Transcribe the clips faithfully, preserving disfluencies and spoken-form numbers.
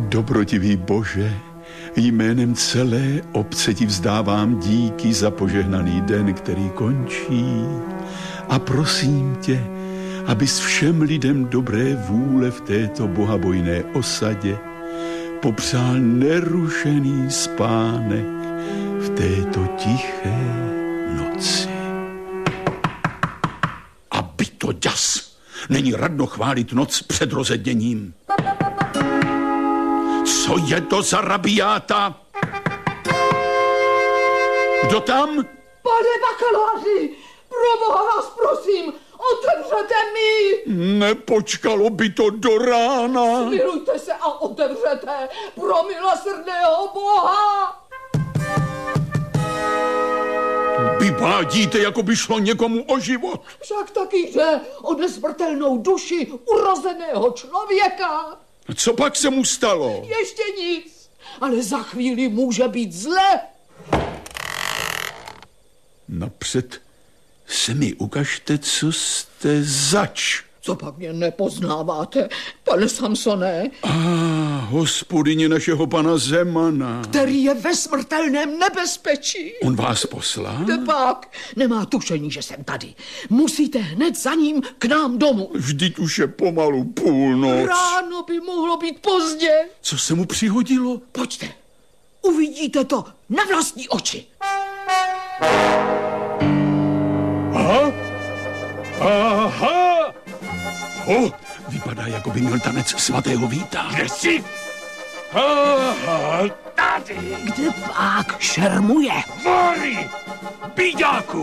Dobrotivý Bože, jménem celé obce ti vzdávám díky za požehnaný den, který končí. A prosím tě, abys všem lidem dobré vůle v této bohabojné osadě popřál nerušený spánek v této tiché noci. A by to ďas! Není radno chválit noc před rozedněním. Co je to za rabiáta? Kdo tam? Pane bakaláři, pro boha vás prosím, otevřete mi! Nepočkalo by to do rána. Smilujte se a otevřete, pro milosrdného Boha! Vyvádíte, jako by šlo někomu o život. Však taky jde o nesmrtelnou duši urozeného člověka. Co pak se mu stalo? Ještě nic, ale za chvíli může být zle. Napřed se mi ukažte, co jste zač. Co pak mě nepoznáváte, pane Samsone? A hospodyně našeho pana Zemana. Který je ve smrtelném nebezpečí. On vás poslal? Tepak, nemá tušení, že jsem tady. Musíte hned za ním k nám domů. Vždyť už je pomalu půlnoc. Ráno by mohlo být pozdě. Co se mu přihodilo? Pojďte, uvidíte to na vlastní oči. Aha, aha. Oh, vypadá, jako by měl tanec svatého Víta. Kde jsi? Aha, tady. Kde pak šermuje? Vory, bíďáků,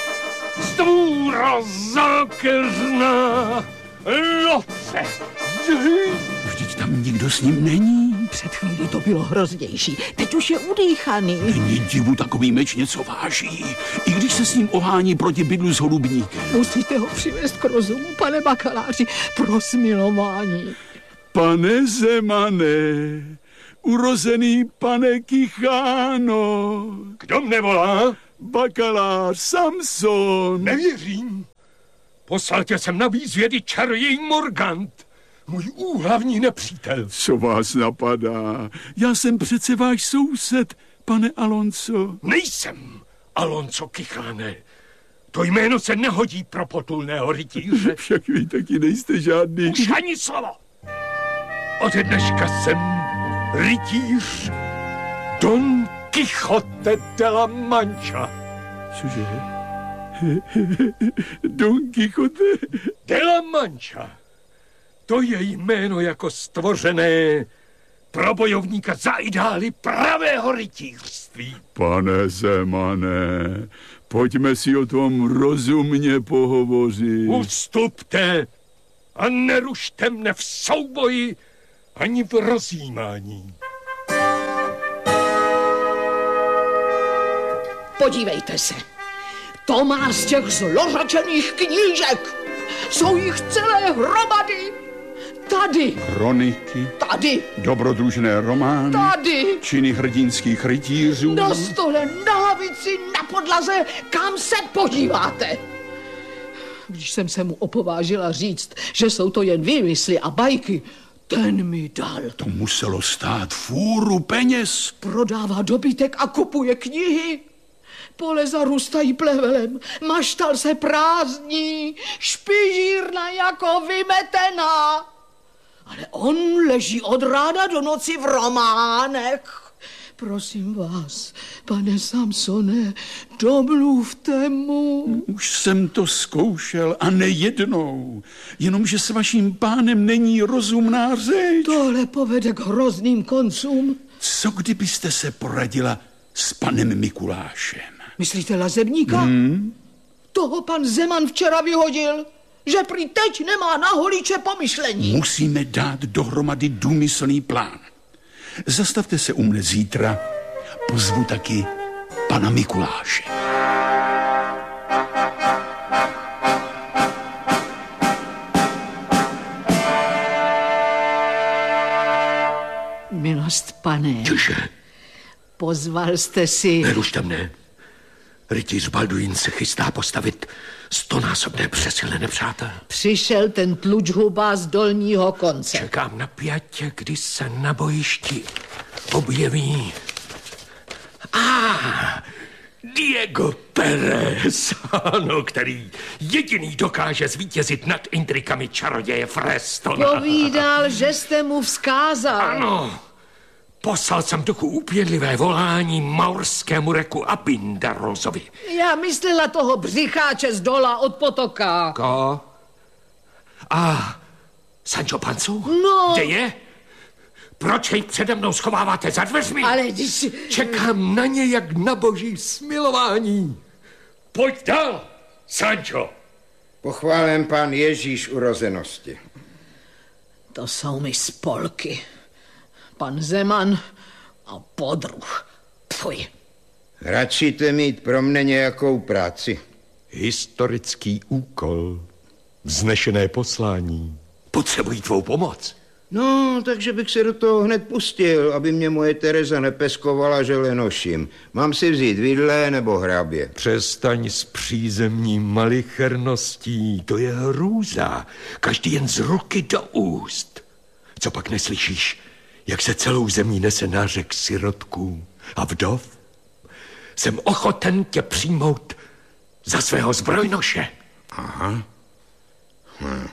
zdůrazokrná loce. Vždyť tam nikdo s ním není. Před chvílí to bylo hroznější, teď už je udýchaný. Není divu, takový meč něco váží, i když se s ním ohání proti bydlu s holubníkem. Musíte ho přivést k rozumu, pane bakaláři, pro smilování. Pane Zemane, urozený pane Kicháno. Kdo mne volá? Bakalář Samson. Nevěřím. Poslal tě sem na výzvědy čaroděj Morgant, můj úhlavní nepřítel. Co vás napadá? Já jsem přece váš soused, pane Alonso. Nejsem Alonso Kicháne. To jméno se nehodí pro potulného rytíře. Však vy taky nejste žádný... Už ani slovo. Ode dneška jsem rytíř Don Quixote de la Mancha. Cože? Don Quixote de la Mancha. To je jméno jako stvořené pro bojovníka za ideály pravého rytířství. Pane Zemane, pojďme si o tom rozumně pohovořit. Ustupte a nerušte mne v souboji ani v rozjímání. Podívejte se, to má z těch zlořečených knížek. Jsou jich celé hromady. Tady. Kroniky. Tady. Dobrodružné romány. Tady. Činy hrdinských rytířů. Na stole, na lavici, na podlaze, kam se podíváte. Když jsem se mu opovážila říct, že jsou to jen výmysly a bajky, ten mi dal. To muselo stát fůru peněz. Prodává dobytek a kupuje knihy. Pole zarůstají plevelem, maštal se prázdní, špižírna jako vymetená. Ale on leží od rána do noci v románech. Prosím vás, pane Samsone, domluvte mu. Už jsem to zkoušel a nejednou. Jenomže s vaším pánem není rozumná řeč. Tohle povede k hrozným koncům. Co kdybyste se poradila s panem Mikulášem? Myslíte lazebníka? Hmm? Toho pan Zeman včera vyhodil, že prý teď nemá na holiče pomyšlení. Musíme dát dohromady důmyslný plán. Zastavte se u mne zítra, pozvu taky pana Mikuláše. Milost, pane. Čože? Pozval jste si... Nerušte mne. Rytíř Balduín se chystá postavit stonásobné přesile nepřátel. Přišel ten tlučhuba z dolního konce. Čekám napjatě, kdy se na bojišti objeví... Ah, Diego Pérez, ano, který jediný dokáže zvítězit nad intrikami čaroděje Frestona. Povídal, že jste mu vzkázal. Ano, poslal jsem duchu úpěnlivé volání maurskému reku Abindarozovi. Já myslela toho břicháče z dola od potoka. Ko? A Sancho Panzu? No. Kde je? Proč jej přede mnou schováváte za dveřmi? Ale když... Čekám na ně jak na boží smilování. Pojď dál, Sancho. Pochválen pán Ježíš urozenosti. To jsou mi spolky. Pan Zeman a podruh. Pfuj. Radšíte mít pro mne nějakou práci. Historický úkol. Vznešené poslání. Potřebují tvou pomoc. No, takže bych se do toho hned pustil, aby mě moje Tereza nepeskovala, že lenoším. Mám si vzít vidle nebo hrabě? Přestaň s přízemní malicherností, to je hrůza. Každý jen z ruky do úst. Co pak neslyšíš, jak se celou zemí nese nářek sirotků a vdov? Jsem ochoten tě přijmout za svého zbrojnoše. Aha. Hm.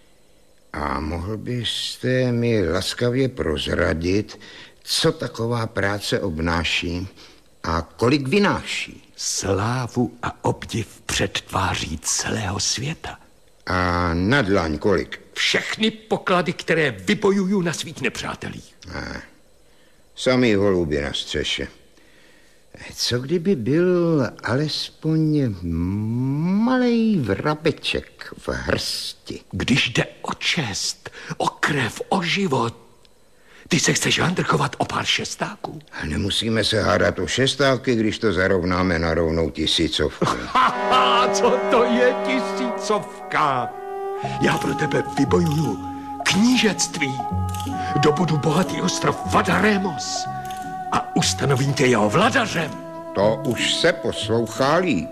A mohl byste mi laskavě prozradit, co taková práce obnáší a kolik vynáší? Slávu a obdiv před tváří celého světa. A na dlaň kolik? Všechny poklady, které vybojuju na svých nepřátelích. A, samý holuby na střeše. Co kdyby byl alespoň malej vrabeček v hrsti? Když jde o čest, o krev, o život, ty se chceš handrkovat o pár šestáků? A nemusíme se hádat o šestáky, když to zarovnáme na rovnou tisícovku. Haha, co to je tisícovka? Já pro tebe vybojuju knížectví. Dobudu bohatý ostrov Vadaremos a ustanovím tě jeho vladařem. To už se poslouchá líp.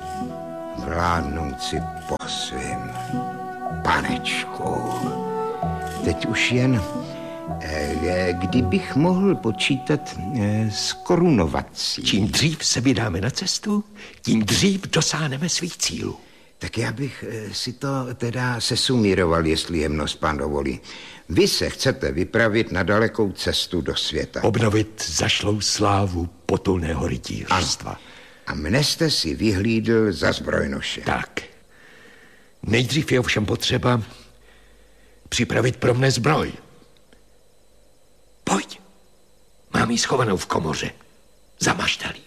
Vládnout si po svým, panečku. Teď už jen, eh, kdybych mohl počítat eh, s korunovací. Čím dřív se vydáme na cestu, tím dřív dosáhneme svých cílů. Tak já bych eh, si to teda sesumíroval, jestli jemnost pán dovolí. Vy se chcete vypravit na dalekou cestu do světa. Obnovit zašlou slávu potulného rytířstva. A mne jste si vyhlídl za zbrojnoše. Tak. Nejdřív je ovšem potřeba připravit pro mne zbroj. Pojď. Mám ji schovanou v komoře. Za maštalí.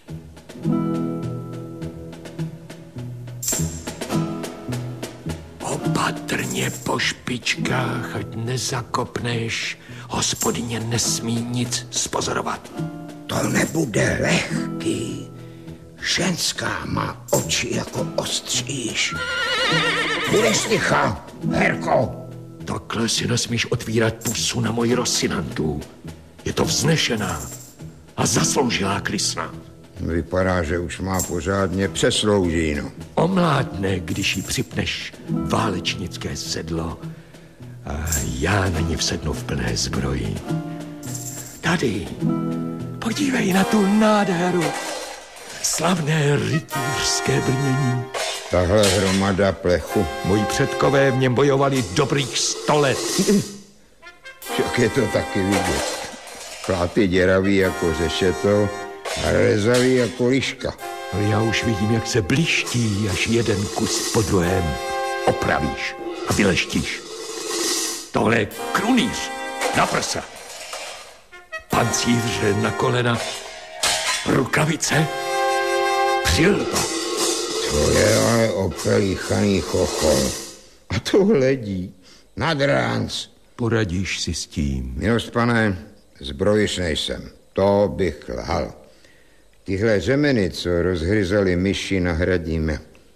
Opatrně po špičkách, ať nezakopneš. Hospodyně nesmí nic spozorovat. To nebude lehký. Ženská má oči jako ostříž. Budeš ticha, Herko. Takhle si nesmíš otvírat pusu na moji Rosinantu. Je to vznešená a zasloužilá klysna. Vypadá, že už má pořádně přesloužíno. Omládne, když jí připneš válečnické sedlo a já na ní vsednu v plné zbroji. Tady, podívej na tu nádheru. Slavné rytířské brnění. Tahle hromada plechu. Moji předkové v něm bojovali dobrých sto let. Jak je to taky vidět. Pláty děravý jako řešeto a rezavý jako liška. Ale já už vidím, jak se bliští, až jeden kus po druhém opravíš a vyleštíš. Tohle je krunýř na prsa. Pancíře na kolena, rukavice, přilba. To je ale opelíchaný chochol. A to hledí. Nad ránc. Poradíš si s tím. Milost pane, zbrojiš nejsem. To bych lhal. Tyhle řemeny, co rozhryzali myši, nahradíme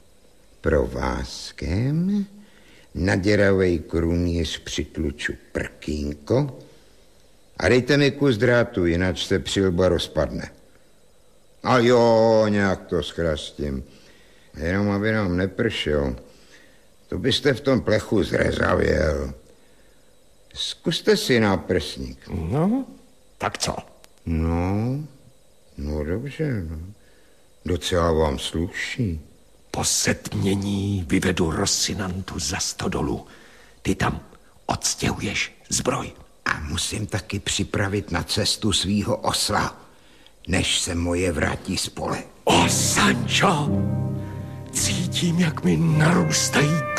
provázkem. Na děravej krunýř přitluču prkínko a dejte mi kus drátu, jinak se přilba rozpadne. A jo, nějak to zkrastím. Jenom aby nám nepršel. To byste v tom plechu zrezavěl. Zkuste si náprsník. No, tak co? No, no dobře, no. Docela vám sluší. Po setmění vyvedu Rosinantu za stodolu. Ty tam odstěhuješ zbroj. A musím taky připravit na cestu svýho osla, než se moje vrátí z pole. O, Sancho, cítím, jak mi narůstají